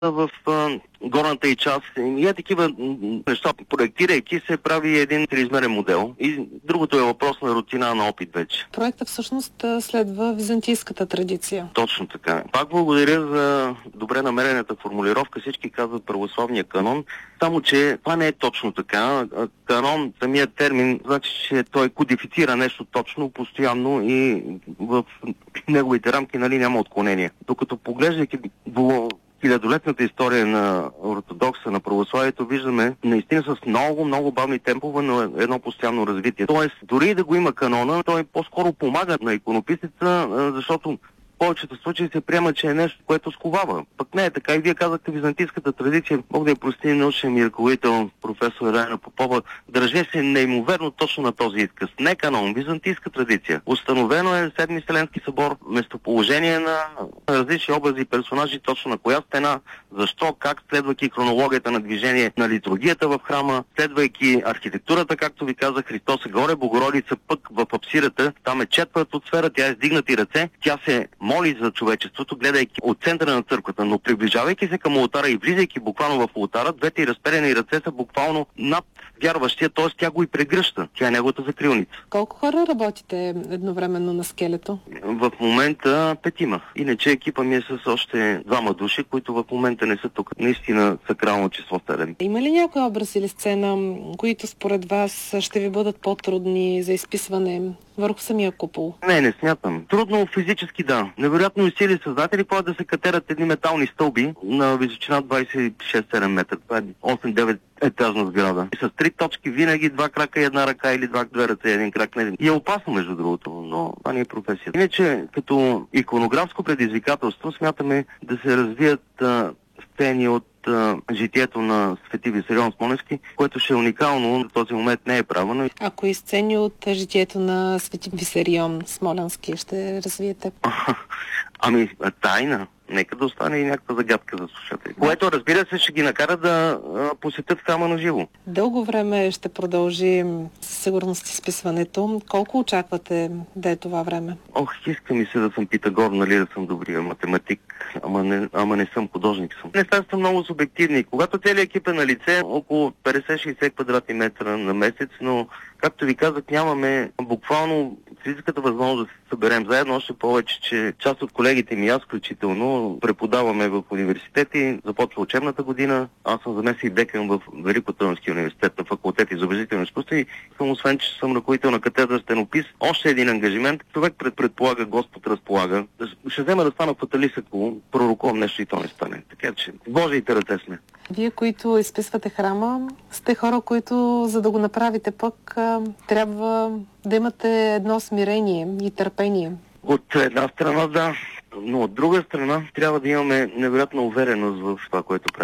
в горната и част. И такива неща, проектирайки се, прави един триизмерен модел. И другото е въпрос на рутина, на опит вече. Проектът всъщност следва византийската традиция. Точно така. Пак благодаря за добре намерената формулировка. Всички казват православния канон, само че това не е точно така. Канон, самият термин, значи, че той кодифицира нещо точно, постоянно и в неговите рамки няма отклонения. Докато поглеждайки хилядолетната история на ортодокса, на православието, виждаме наистина с много бавни темпове, но едно постоянно развитие. Тоест, дори да го има канона, той по-скоро помага на иконописеца, защото в повечето случаи се приема, че е нещо, което сковава. Пък не е така. И вие казахте византийската традиция. Бог да я прости, научен ми ръководител, професор Райна Попова, държи се неимоверно точно на този изказ. Не канон, византийска традиция. Установено е Седми Вселенски събор, местоположение на различни образи и персонажи, точно на коя стена, защо, как, следвайки хронологията на движение на литургията в храма, следвайки архитектурата, както ви казах, Христос е горе, Богородица пък в апсидата, там е четвърта от сфера, тя е с дигнати ръце, тя се моли за човечеството, гледайки от центъра на църквата, но приближавайки се към олтара и влизайки буквално в олтара, двете й разперени ръце са буквално над вярващия, т.е. тя го и прегръща. Тя е неговата закрилница. Колко хора работите едновременно на скелето? В момента 5. Иначе екипа ми е с още 2 души, които в момента не са тук. Наистина сакрално число 7. Има ли някой образ или сцена, които според вас ще ви бъдат по-трудни за изписване върху самия купол? Не смятам. Трудно физически да. Невероятно усилие създатели правят да се катерат едни метални стълби на височина 26-7 метра. Това е 8-9 етажна сграда. И с 3 точки винаги 2 крака и 1 ръка или 2 ръце и 1 крак. И е опасно, между другото, но това не е професия. Иначе, като иконографско предизвикателство, смятаме да се развият сцени от житието на свети Висарион Смолянски, което ще е уникално, в този момент не е правено. Ако и сцени от житието на свети Висарион Смолянски ще развиете? Тайна. Нека да остане и някаква загадка за слушатели. Което, разбира се, ще ги накара да посетят храма на живо. Дълго време ще продължи със сигурност изписването. Колко очаквате да е това време? Иска ми се да съм Питагор, да съм добрия математик, ама не съм художник съм. Нещата са много субективни. Когато целият екип е на лице, около 50-60 квадратни метра на месец, но както ви казах, нямаме буквално физическата възможност да се съберем заедно, още повече, че част от колегите ми, аз включително, преподаваме в университети, започва учебната година. Аз съм заместник декан в Великотърновския университет на факултет изобразително изкуство и съм, освен че съм ръководител на катедра стенопис, още един ангажимент. Човек предполага, Господ разполага. Ще взема да стана фаталист, ако пророкувам нещо и то не стане. Така че, Божиите ръце сме. Вие, които изписвате храма, сте хора, които, за да го направите пък, трябва да имате едно смирение и търпение. От една страна да, но от друга страна трябва да имаме невероятна увереност в това, което правим.